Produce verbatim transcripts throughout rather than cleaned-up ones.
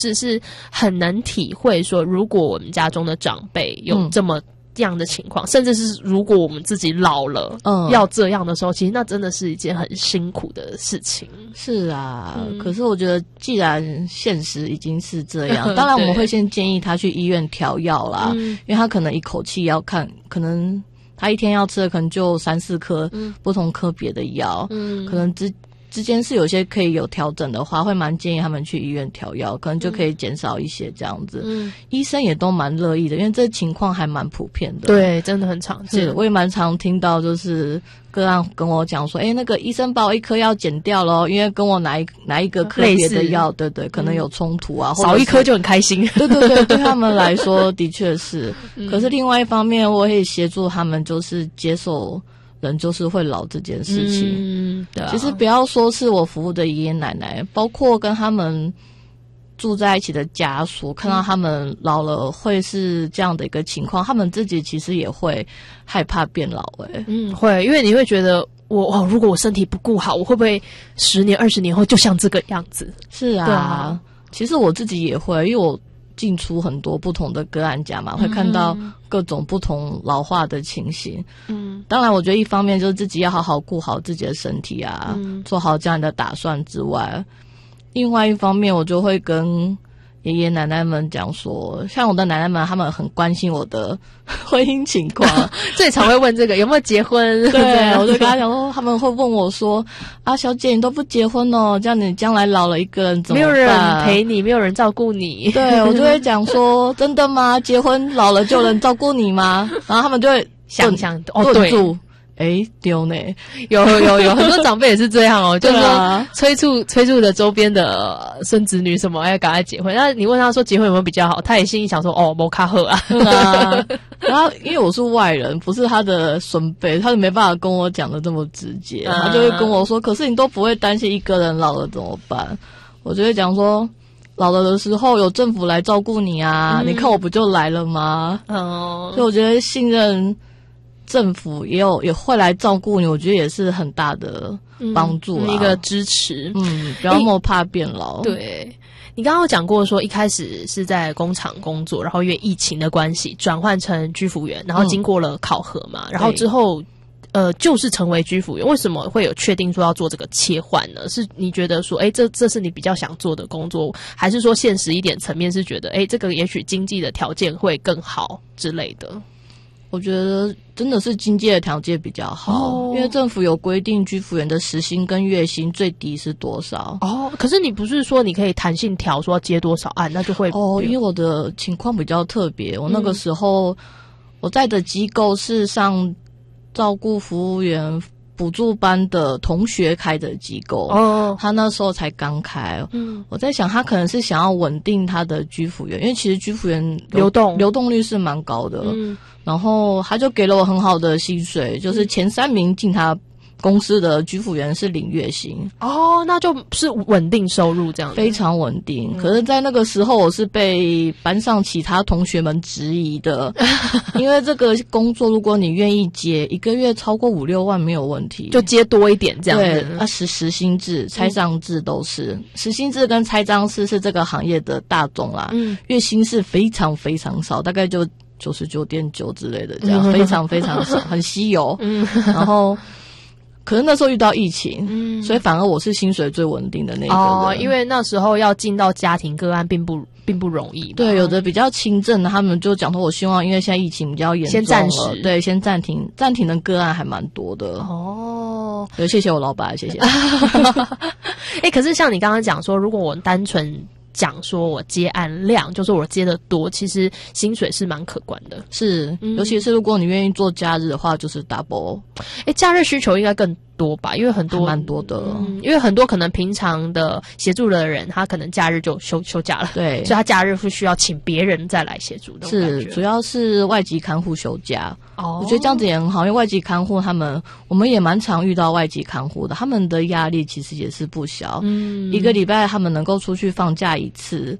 是是很能体会说，如果我们家中的长辈有这么这样的情况，嗯，甚至是如果我们自己老了，嗯，要这样的时候，其实那真的是一件很辛苦的事情。 是啊，嗯，可是我觉得既然现实已经是这样，当然我们会先建议他去医院调药啦，嗯，因为他可能一口气要看，可能他一天要吃的可能就三四颗不同科别的药，嗯，可能之之间是有些可以有调整的话，会蛮建议他们去医院调药，可能就可以减少一些这样子。嗯，医生也都蛮乐意的，因为这情况还蛮普遍的。 对，真的很常见。 是，我也蛮常听到，就是个案跟我讲说，诶，那个医生把我一颗药减掉了，因为跟我哪一哪一个科别的药，对对，可能有冲突啊， 少一颗就很开心。 对对对，对他们来说的确是。嗯，可是另外一方面，我也协助他们，就是接受人就是会老这件事情。嗯，对啊。其实不要说是我服务的爷爷奶奶，包括跟他们住在一起的家属，看到他们老了会是这样的一个情况，他们自己其实也会害怕变老。欸， 嗯，会，因为你会觉得我哦，如果我身体不顾好，我会不会十年二十年后就像这个样子？ 是啊，对啊，其实我自己也会，因为我进出很多不同的个案家嘛，会看到各种不同老化的情形。嗯，当然我觉得一方面就是自己要好好顾好自己的身体啊，嗯，做好这样的打算之外，另外一方面我就会跟爷爷奶奶们讲说，像我的奶奶们他们很关心我的婚姻情况最常会问这个有没有结婚。 对，我就跟他讲说，他们会问我说，啊小姐你都不结婚哦，这样你将来老了一个人怎么办？ 没有人陪你，没有人照顾你。 对，我就会讲说真的吗？结婚老了就有人照顾你吗？然后他们就会想想哦对， 诶，丢呢， 有有有很多长辈也是这样哦，就是说催促催促的周边的孙子女什么要赶快结婚，那你问他说结婚有没有比较好，他也心里想说哦，没卡好啊。 啊然后因为我是外人，不是他的孙辈，他就没办法跟我讲的这么直接，他就会跟我说，可是你都不会担心一个人老了怎么办？我就会讲说，老了的时候有政府来照顾你啊，嗯，你看我不就来了吗？哦，所以我觉得信任政府也有也会来照顾你，我觉得也是很大的帮助啊， 嗯，一个支持。 嗯，不要那么怕变老。 对，你刚刚有讲过说一开始是在工厂工作，然后因为疫情的关系转换成居服员，然后经过了考核嘛，嗯，然后之后呃就是成为居服员。为什么会有确定说要做这个切换呢？是你觉得说诶这这是你比较想做的工作，还是说现实一点层面是觉得诶这个也许经济的条件会更好之类的？ 我觉得真的是经济的条件比较好，哦，因为政府有规定居服员的时薪跟月薪最低是多少。 哦，可是你不是说你可以弹性调说要接多少案，那就会哦，因为我的情况比较特别，我那个时候，嗯，我在的机构是上照顾服务员补助班的同学开的机构，哦，他那时候才刚开，嗯，我在想他可能是想要稳定他的居服员，因为其实居服员流动流动率是蛮高的，嗯，然后他就给了我很好的薪水，就是前三名进他公司的居服员是领月薪。 哦，那就是稳定收入这样子， 非常稳定，嗯，可是在那个时候我是被班上其他同学们质疑的因为这个工作如果你愿意接，一个月超过五六万没有问题， 就接多一点这样子。 对，啊实时薪制拆账制都是，嗯，时薪制跟拆账制是这个行业的大众啦，嗯，月薪是非常非常少，大概就九十九点九之类的这样，嗯，非常非常少，很稀有，嗯，然后可是那时候遇到疫情，嗯，所以反而我是薪水最稳定的那个人。 哦，因为那时候要进到家庭个案并不并不容易。 对，有的比较轻症的，他们就讲说，我希望因为现在疫情比较严重了， 先暂时， 对，先暂停，暂停的个案还蛮多的。哦，对，谢谢我老板，谢谢。 哎，可是像你刚刚讲说，如果我单纯讲说我接案量，就是我接的多，其实薪水是蛮可观的。 是，嗯，尤其是如果你愿意做假日的话，就是 double。 哎，假日需求应该更多吧？因为很多蛮多的， 嗯，因为很多可能平常的协助的人，他可能假日就休休假了， 对， 所以他假日会需要请别人再来协助的。 是，主要是外籍看护休假。哦，我觉得这样子也很好，因为外籍看护他们，我们也蛮常遇到外籍看护的，他们的压力其实也是不小。嗯，一个礼拜他们能够出去放假一次，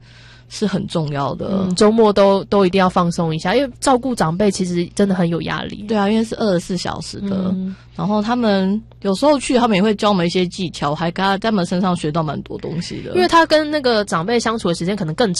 是很重要的。 嗯，周末都都一定要放松一下，因为照顾长辈其实真的很有压力。 对啊，因为是二十四小时的、嗯，然后他们有时候去，他们也会教我们一些技巧，还跟他在他们身上学到蛮多东西的。 因为他跟那个长辈相处的时间可能更